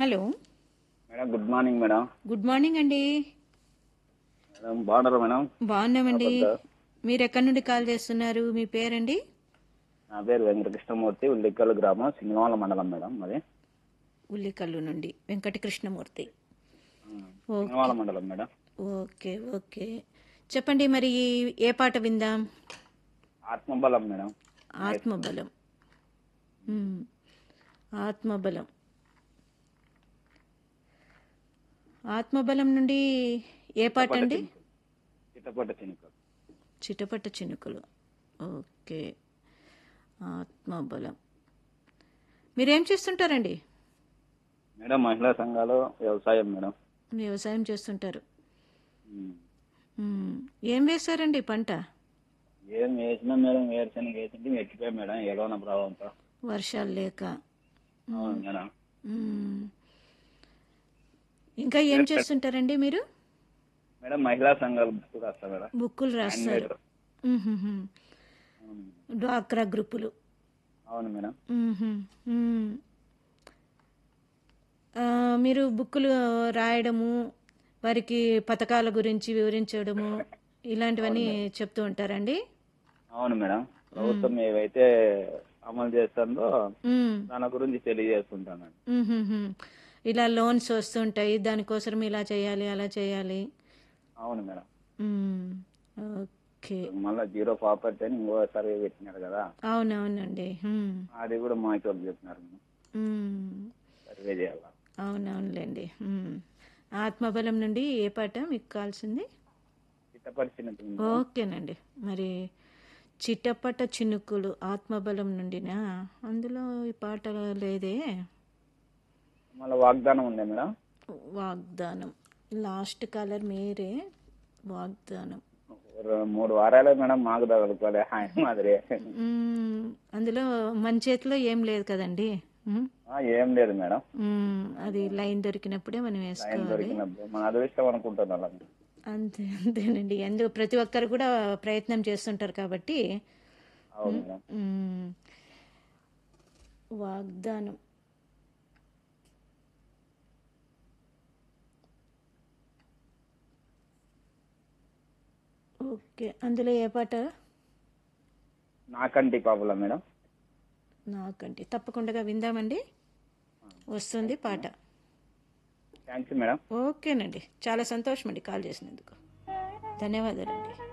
Hello. Madam good morning madam. Good morning అండి. Madam బాగున్నారా madam? బాగున్నామండి. అబద్ధ మీరు ఎక్కడి నుండి కాల్ చేస్తున్నారు? మీ పేరండి? నా పేరు వెంకటకృష్ణమూర్తి, ఉల్లికల్ గ్రామం, సింగనమల మండలం మేడం. మరి ఉల్లికల్లు నుండి వెంకట కృష్ణమూర్తి. ఓకే. సింగనమల మండలం మేడం. Okay okay. చెప్పండి మరి ఏ పాట విందాం? ఆత్మబలం మేడం. ఆత్మబలం. మ్మ్. ఆత్మబలం. ఆత్మబలం నుండి ఏ పాట చిట్టపట్ట అండి? చినుకులు. చిట్టపట్ట చినుకులు. చిటపట చినుకులు. ఓకే. ఆత్మబలం. మీరేం చేస్తుంటారండి? మేడం మహిళా సంఘాలు, వ్యవసాయం మేడం. వ్యవసాయం చేస్తుంటారు. ఉమ్. మ్మ్. ఏం వేశారండి పంట? ఏం వేసినా మేడం, వేరుశనగ వేసింది ఎక్కిపోయాయి మేడం, ఎలవన ప్రభావంతో. వర్షాలు లేక. అవును మేడం. మ్మ్. ఇంకా ఏం చేస్తుంటారండి మీరు? మేడం మహిళా సంఘాలు బుక్ రాస్తా మేడం. బుక్కులు హ్యాండ్ రాస్తారు. మేడ్. మ్మ్హ్మ్. అవును. డ్వాక్రా గ్రూపులు. అవును మేడం. మ్మ్హ్మ్. మ్మ్. ఆ, మీరు బుక్కులు రాయడము, వారికి పథకాల గురించి వివరించడము అవును ఇలాంటివన్నీ మేడం. చెప్తూ ఉంటారండి? అవును మేడం. మ్మ్. ప్రభుత్వం ఏవైతే అమలు చేస్తుందో మ్మ్. దాని గురించి తెలియజేస్తుంటానండి. మ్మ్హ్మ్. ఇలా లోన్స్ వస్తుంటాయి, దానికోసం ఇలా చేయాలి అలా చేయాలి. అవును మేడం. మ్మ్. ఓకే. ఇప్పుడు మళ్ళీ జీరో ప్రాపర్టీ అని ఇంకో సర్వే పెట్టినారు కదా, అవునవునండి. మ్మ్. అది కూడా మాకు చెప్పినారు మేడం. మ్మ్. సర్వే చేయాల. అవునవునులేండి. ఆత్మబలం నుండి ఏ పాట మీకు కావాల్సింది? చిట్టపరిచినట్టు మేడం. ఓకేనండి. మరి చిటపట చినుకులు ఆత్మబలం నుండినా? అందులో ఈ పాట లేదే. మళ్ళీ వాగ్దానం ఉందే మేడం. వాగ్దానం. లాస్ట్ కాలర్ మీరే. వాగ్దానం. 3 వారాలే మేడం, మాకు తగులుకోలే ఆయన మాదిరి. అందులో మన చేతిలో ఏం లేదు కదండి. మ్మ్. ఏం లేదు మేడం. అది లైన్ దొరికినప్పుడే మనం లైన్ వేసుకోవాలి. దొరికినప్పుడు మన అదృష్టం అనుకుంటున్నాం అలా. అంతే అంతేనండి. ఎందుకు ప్రతి ఒక్కరు కూడా ప్రయత్నం చేస్తుంటారు కాబట్టి. అవును మేడం. మ్మ్. వాగ్దానం. ఓకే. అందులో ఏ పాట? నాకంటి పాపలా మేడం. నాకంటే తప్పకుండా విందామండి. వస్తుంది థ్యాంక్స్ పాట. మేడం. Thanks madam. ఓకేనండి. చాలా సంతోషం అండి కాల్ చేసినందుకు. ధన్యవాదాలండి.